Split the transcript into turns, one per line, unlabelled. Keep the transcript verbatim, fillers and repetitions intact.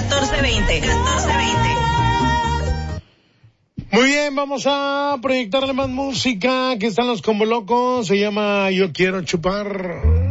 catorce veinte. catorce veinte.
Muy bien, vamos a proyectarle más música que están los Combo Locos. Se llama Yo Quiero Chupar.